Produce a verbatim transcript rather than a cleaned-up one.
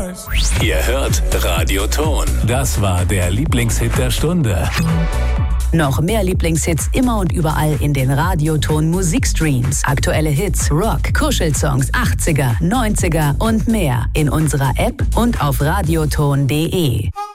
Ihr hört Radioton. Das war der Lieblingshit der Stunde. Noch mehr Lieblingshits immer und überall in den Radioton Musikstreams. Aktuelle Hits, Rock, Kuschelsongs, achtziger, neunziger und mehr in unserer App und auf radioton punkt de.